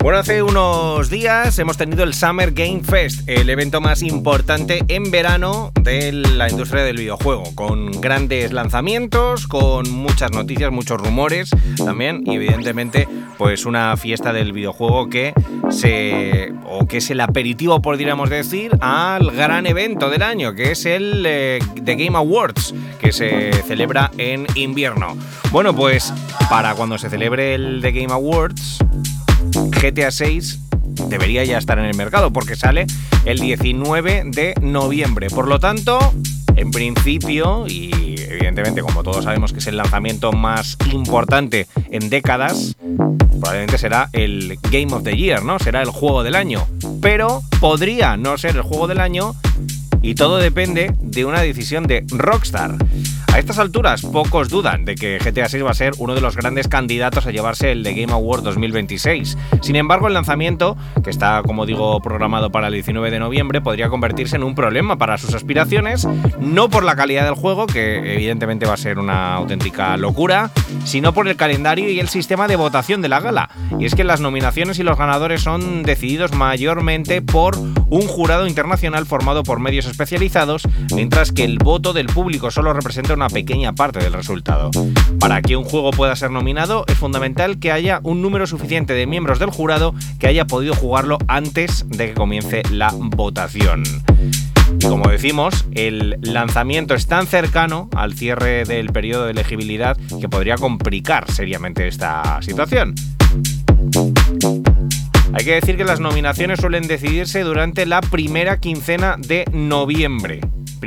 Bueno, hace unos días hemos tenido el Summer Game Fest, el evento más importante en verano de la industria del videojuego, con grandes lanzamientos, con muchas noticias, muchos rumores también, y evidentemente pues una fiesta del videojuego que es el aperitivo, podríamos decir, al gran evento del año, que es el The Game Awards, que se celebra en invierno. Bueno, pues para cuando se celebre el The Game Awards, GTA 6 debería ya estar en el mercado porque sale el 19 de noviembre. Por lo tanto, en principio, y evidentemente como todos sabemos que es el lanzamiento más importante en décadas, probablemente será el Game of the Year, ¿no? Será el juego del año. Pero podría no ser el juego del año y todo depende de una decisión de Rockstar. A estas alturas, pocos dudan de que GTA 6 va a ser uno de los grandes candidatos a llevarse el The Game Awards 2026. Sin embargo, el lanzamiento, que está, como digo, programado para el 19 de noviembre, podría convertirse en un problema para sus aspiraciones, no por la calidad del juego, que evidentemente va a ser una auténtica locura, sino por el calendario y el sistema de votación de la gala. Y es que las nominaciones y los ganadores son decididos mayormente por un jurado internacional formado por medios especializados, mientras que el voto del público solo representa una pequeña parte del resultado. Para que un juego pueda ser nominado, es fundamental que haya un número suficiente de miembros del jurado que haya podido jugarlo antes de que comience la votación. Y como decimos, el lanzamiento es tan cercano al cierre del periodo de elegibilidad que podría complicar seriamente esta situación. Hay que decir que las nominaciones suelen decidirse durante la primera quincena de noviembre.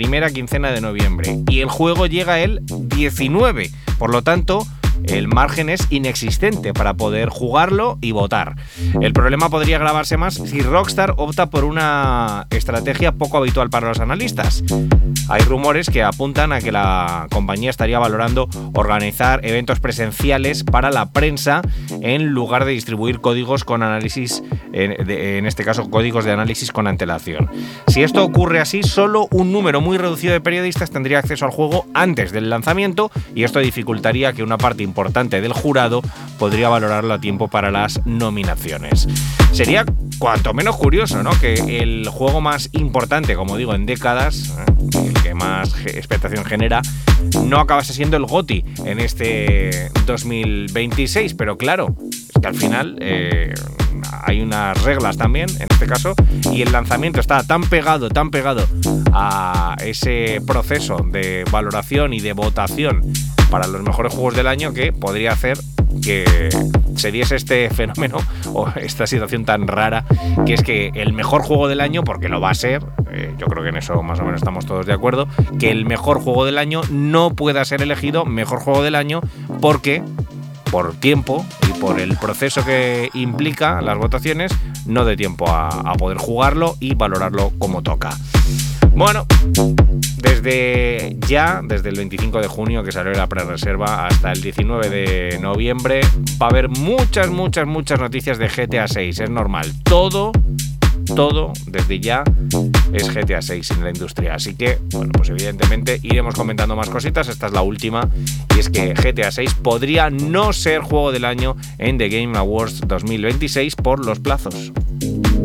Y el juego llega el 19. Por lo tanto, el margen es inexistente para poder jugarlo y votar. El problema podría agravarse más si Rockstar opta por una estrategia poco habitual para los analistas. Hay rumores que apuntan a que la compañía estaría valorando organizar eventos presenciales para la prensa en lugar de distribuir códigos con análisis, en este caso códigos de análisis con antelación. Si esto ocurre así, solo un número muy reducido de periodistas tendría acceso al juego antes del lanzamiento y esto dificultaría que una parte importante del jurado podría valorarlo a tiempo para las nominaciones. Sería cuanto menos curioso, ¿no?, que el juego más importante, como digo, en décadas, el que más expectación genera, no acabase siendo el GOTY en este 2026, pero claro, es que al final hay unas reglas también, en este caso, y el lanzamiento está tan pegado a ese proceso de valoración y de votación para los mejores juegos del año que podría hacer que se diese este fenómeno o esta situación tan rara, que es que el mejor juego del año, porque lo va a ser, yo creo que en eso más o menos estamos todos de acuerdo, que el mejor juego del año no pueda ser elegido mejor juego del año porque por tiempo y por el proceso que implica las votaciones no dé tiempo a poder jugarlo y valorarlo como toca. Bueno, desde el 25 de junio que salió la prerreserva hasta el 19 de noviembre va a haber muchas noticias de GTA 6, es normal. Todo desde ya es GTA 6 en la industria, así que bueno, pues evidentemente iremos comentando más cositas. Esta es la última, y es que GTA 6 podría no ser juego del año en The Game Awards 2026 por los plazos.